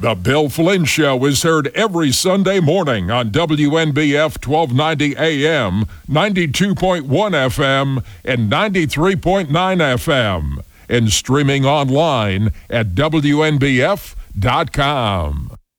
The Bill Flynn Show is heard every Sunday morning on WNBF 1290 AM, 92.1 FM, and 93.9 FM, and streaming online at WNBF.com.